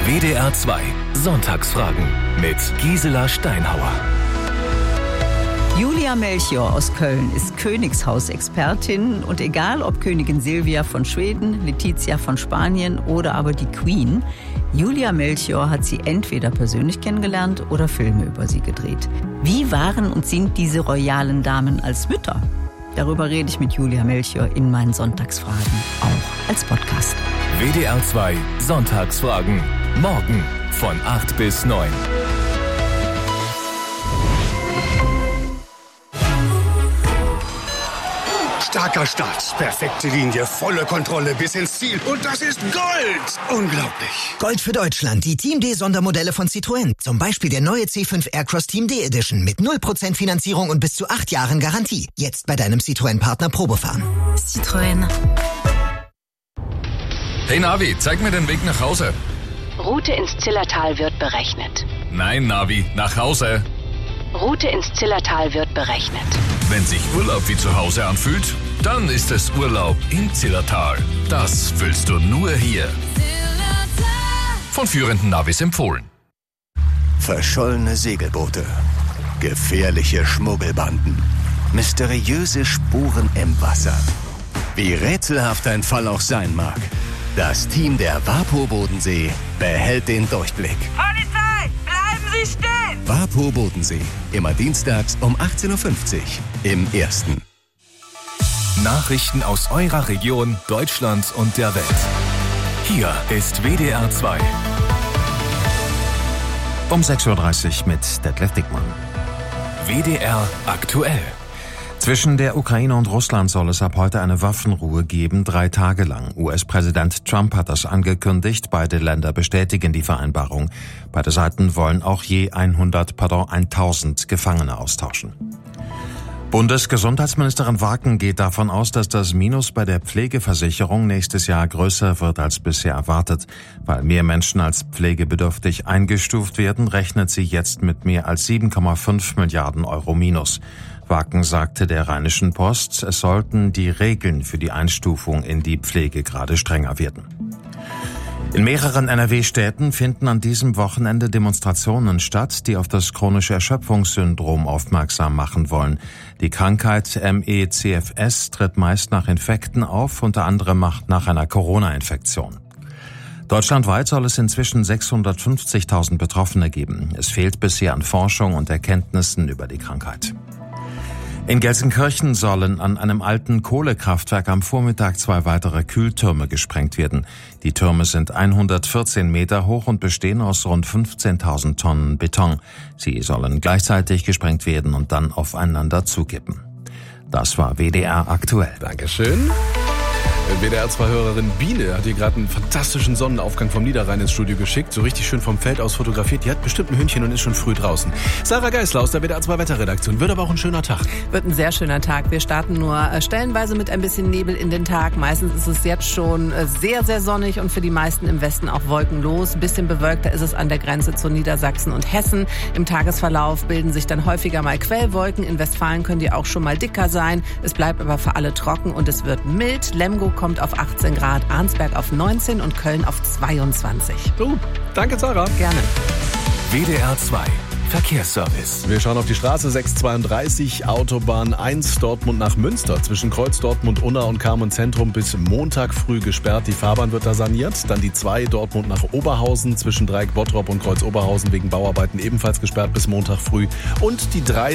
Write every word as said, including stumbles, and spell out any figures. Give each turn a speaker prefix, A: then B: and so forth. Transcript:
A: W D R zwei Sonntagsfragen mit Gisela Steinhauer.
B: Julia Melchior aus Köln ist Königshausexpertin und egal ob Königin Silvia von Schweden, Letizia von Spanien oder aber die Queen, Julia Melchior hat sie entweder persönlich kennengelernt oder Filme über sie gedreht. Wie waren und sind diese royalen Damen als Mütter? Darüber rede ich mit Julia Melchior in meinen Sonntagsfragen, auch als Podcast.
A: W D R zwei Sonntagsfragen. Morgen von acht bis neun.
C: Starker Start, perfekte Linie, volle Kontrolle bis ins Ziel. Und das ist Gold! Unglaublich.
D: Gold für Deutschland, die Team D Sondermodelle von Citroën. Zum Beispiel der neue C fünf Aircross Team D Edition mit null Prozent Finanzierung und bis zu acht Jahren Garantie. Jetzt bei deinem Citroën-Partner Probefahren.
E: Citroën.
F: Hey Navi, zeig mir den Weg nach Hause.
E: Route ins Zillertal wird berechnet.
F: Nein, Navi, nach Hause.
E: Route ins Zillertal wird berechnet.
F: Wenn sich Urlaub wie zu Hause anfühlt, dann ist es Urlaub im Zillertal. Das fühlst du nur hier. Von führenden Navis empfohlen.
G: Verschollene Segelboote, gefährliche Schmuggelbanden, mysteriöse Spuren im Wasser. Wie rätselhaft ein Fall auch sein mag, das Team der WaPo Bodensee behält den Durchblick.
H: Polizei, bleiben Sie stehen!
G: WaPo Bodensee, immer dienstags um achtzehn Uhr fünfzig im Ersten.
A: Nachrichten aus eurer Region, Deutschland und der Welt. Hier ist W D R zwei.
I: Um sechs Uhr dreißig mit Detlef Dickmann.
A: W D R aktuell.
I: Zwischen der Ukraine und Russland soll es ab heute eine Waffenruhe geben, drei Tage lang. U S-Präsident Trump hat das angekündigt. Beide Länder bestätigen die Vereinbarung. Beide Seiten wollen auch je hundert, pardon, tausend Gefangene austauschen. Bundesgesundheitsministerin Waken geht davon aus, dass das Minus bei der Pflegeversicherung nächstes Jahr größer wird als bisher erwartet. Weil mehr Menschen als pflegebedürftig eingestuft werden, rechnet sie jetzt mit mehr als sieben Komma fünf Milliarden Euro Minus. Waken sagte der Rheinischen Post, es sollten die Regeln für die Einstufung in die Pflege gerade strenger werden. In mehreren N R W-Städten finden an diesem Wochenende Demonstrationen statt, die auf das chronische Erschöpfungssyndrom aufmerksam machen wollen. Die Krankheit M E C F S tritt meist nach Infekten auf, unter anderem nach einer Corona-Infektion. Deutschlandweit soll es inzwischen sechshundertfünfzigtausend Betroffene geben. Es fehlt bisher an Forschung und Erkenntnissen über die Krankheit. In Gelsenkirchen sollen an einem alten Kohlekraftwerk am Vormittag zwei weitere Kühltürme gesprengt werden. Die Türme sind hundertvierzehn Meter hoch und bestehen aus rund fünfzehntausend Tonnen Beton. Sie sollen gleichzeitig gesprengt werden und dann aufeinander zukippen. Das war W D R aktuell.
J: Dankeschön. W D R zwei Hörerin Biene hat hier gerade einen fantastischen Sonnenaufgang vom Niederrhein ins Studio geschickt. So richtig schön vom Feld aus fotografiert. Die hat bestimmt ein Hündchen und ist schon früh draußen. Sarah Geisler aus der W D R zwei Wetterredaktion. Wird aber auch ein schöner Tag.
K: Wird ein sehr schöner Tag. Wir starten nur stellenweise mit ein bisschen Nebel in den Tag. Meistens ist es jetzt schon sehr, sehr sonnig und für die meisten im Westen auch wolkenlos. Ein bisschen bewölkter ist es an der Grenze zu Niedersachsen und Hessen. Im Tagesverlauf bilden sich dann häufiger mal Quellwolken. In Westfalen können die auch schon mal dicker sein. Es bleibt aber für alle trocken und es wird mild. Lemgo kommt auf achtzehn Grad, Arnsberg auf neunzehn und Köln auf zweiundzwanzig.
J: Oh, danke Sarah.
K: Gerne.
A: W D R zwei Verkehrsservice.
J: Wir schauen auf die Straße sechs zweiunddreißig, Autobahn eins, Dortmund nach Münster. Zwischen Kreuz Dortmund, Unna und Carmen Zentrum bis Montag früh gesperrt. Die Fahrbahn wird da saniert. Dann die zwei, Dortmund nach Oberhausen. Zwischen Dreieck Bottrop und Kreuz Oberhausen wegen Bauarbeiten ebenfalls gesperrt bis Montag früh. Und die drei